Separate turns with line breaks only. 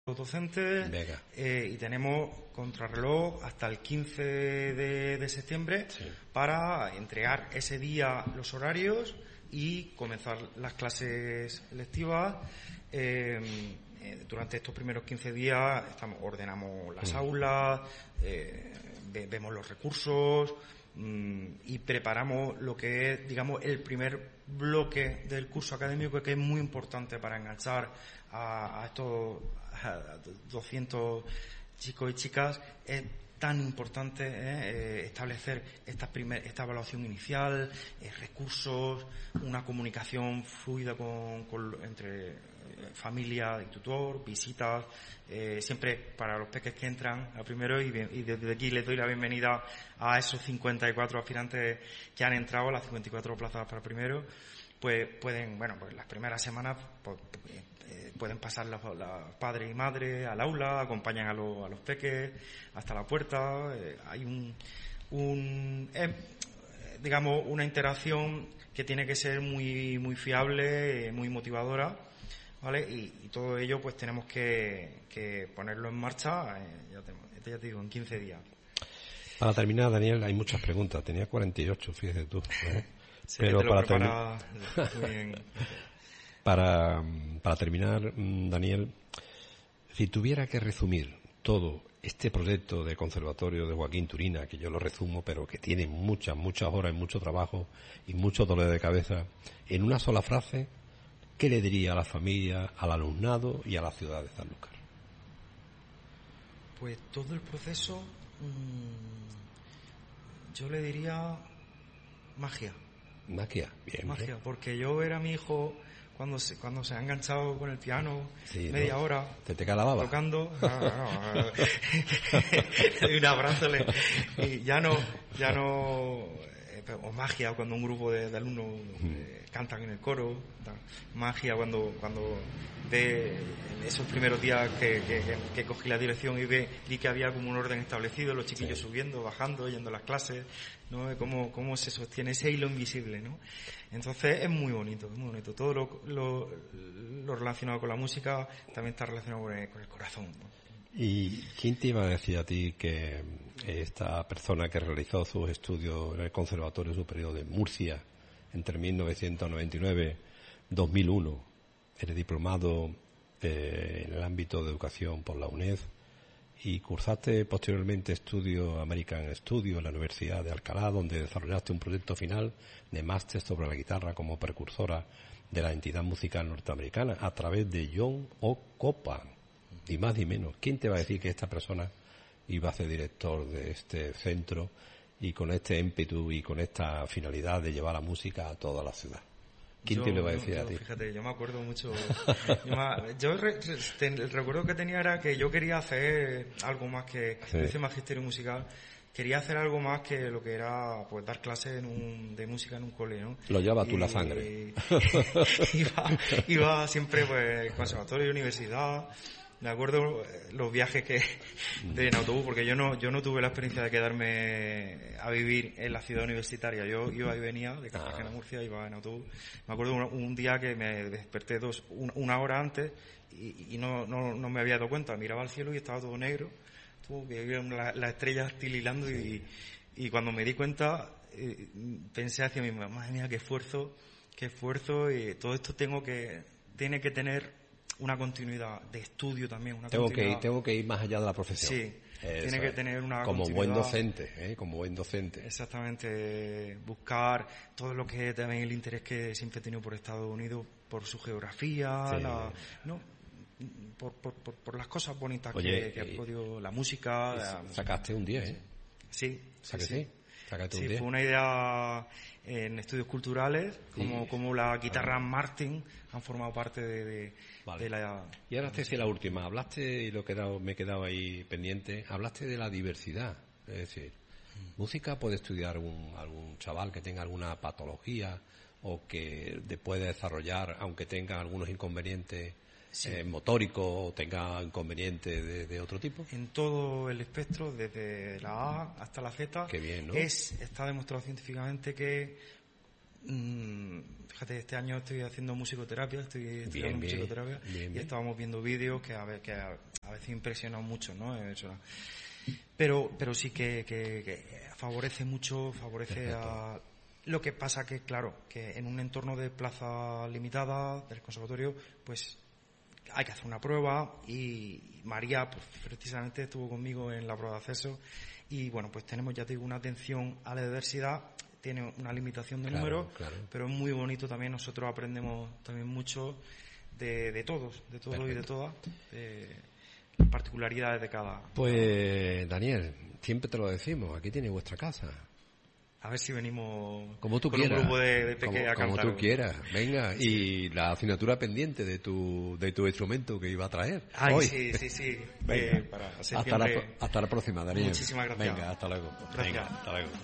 docentes y tenemos contrarreloj hasta el 15 de septiembre para entregar ese día los horarios y comenzar las clases lectivas. Durante estos primeros 15 días ordenamos las aulas, vemos los recursos y preparamos lo que es, digamos, el primer bloque del curso académico, que es muy importante para enganchar a estos 200 chicos y chicas. Es tan importante establecer esta evaluación inicial, recursos, una comunicación fluida entre familia y tutor, visitas, siempre para los peques que entran a primero, y desde aquí les doy la bienvenida a esos 54 aspirantes que han entrado, las 54 plazas para primero. Pues pueden, pues las primeras semanas pueden pasar los padres y madres al aula, acompañan a los peques hasta la puerta. Hay digamos, una interacción que tiene que ser muy muy fiable, muy motivadora, ¿vale? Y todo ello pues tenemos que ponerlo en marcha, ya te digo, en 15 días.
Para terminar, Daniel, hay muchas preguntas. Tenía 48, fíjate tú, ¿eh?
Sí, pero
para terminar, Daniel, si tuviera que resumir todo este proyecto de conservatorio de Joaquín Turina, que yo lo resumo, pero que tiene muchas horas y mucho trabajo y mucho dolor de cabeza, en una sola frase, ¿qué le diría a la familia, al alumnado y a la ciudad de Sanlúcar?
Pues todo el proceso, yo le diría magia.
Magia, bien.
Magia, porque yo ver a mi hijo cuando se ha enganchado con el piano media hora
te cae la baba
tocando, y un abrazo, y ya no o magia cuando un grupo de alumnos cantan en el coro, magia cuando ve esos primeros días que cogí la dirección y vi que había como un orden establecido, los chiquillos subiendo, bajando, yendo a las clases, ¿no? Cómo se sostiene ese hilo invisible, ¿no? Entonces es muy bonito. Todo lo relacionado con la música también está relacionado con el corazón, ¿no?
¿Y quién te iba a decir a ti que esta persona que realizó sus estudios en el Conservatorio Superior de Murcia entre 1999 y 2001, eres diplomado en el ámbito de educación por la UNED y cursaste posteriormente estudios American Studios en la Universidad de Alcalá, donde desarrollaste un proyecto final de máster sobre la guitarra como precursora de la entidad musical norteamericana a través de John O. Copan? Ni más ni menos. ¿Quién te va a decir que esta persona iba a ser director de este centro y con este ímpetu y con esta finalidad de llevar la música a toda la ciudad? ¿Quién te lo va a decir a ti?
Fíjate, yo me acuerdo mucho. El recuerdo que tenía era que yo quería hacer algo más que hice magisterio musical. Quería hacer algo más que lo que era pues dar clases de música en un cole, ¿no?
Lo llevaba tú la sangre.
Iba siempre pues conservatorio, universidad. Me acuerdo los viajes en autobús, porque yo no tuve la experiencia de quedarme a vivir en la ciudad universitaria. Yo iba y venía de Cartagena a Murcia, iba en autobús. Me acuerdo un día que me desperté una hora antes y no me había dado cuenta. Miraba al cielo y estaba todo negro. Veía las estrellas tirilando y cuando me di cuenta pensé hacia mí, madre mía, qué esfuerzo, y todo esto tiene que tener una continuidad de estudio también.
Tengo que ir más allá de la profesión.
Sí, tiene que tener una
como
continuidad.
como buen docente.
Exactamente, buscar todo lo que también el interés que siempre he tenido por Estados Unidos, por su geografía, por las cosas bonitas que ha podido, la música.
Sacaste un 10, ¿eh?
Sí.
Sacaste un 10.
Fue una idea en estudios culturales, como la guitarra Martin han formado parte de la...
Y ahora te decía la última, hablaste, y me he quedado ahí pendiente, hablaste de la diversidad, es decir, música puede estudiar algún chaval que tenga alguna patología o que puede desarrollar, aunque tenga algunos inconvenientes motóricos o tenga inconvenientes de otro tipo.
En todo el espectro, desde la A hasta la Z.
Qué bien, ¿no?
Está demostrado científicamente que Fíjate, este año estoy haciendo musicoterapia, estoy estudiando
Bien,
musicoterapia
bien.
Y estábamos viendo vídeos que a veces impresionan mucho, ¿no? Eso. Pero sí que favorece mucho, a... Lo que pasa que, claro, que en un entorno de plaza limitada del conservatorio, pues hay que hacer una prueba, y María, pues precisamente estuvo conmigo en la prueba de acceso, y bueno, pues tenemos, ya te digo, una atención a la diversidad, tiene una limitación de números, pero es muy bonito también. Nosotros aprendemos también mucho de todos y de todas, las particularidades de cada.
Pues Daniel, siempre te lo decimos, aquí tienes vuestra casa.
A ver si venimos
como tú
con
quieras,
un grupo de pequeña a cantar.
Como tú quieras, venga. Sí. Y la asignatura pendiente de tu instrumento que iba a traer.
Ay,
hoy.
Sí.
Venga. Hasta la próxima, Daniel.
Muchísimas gracias.
Venga, hasta luego.
Gracias.
Venga, hasta luego.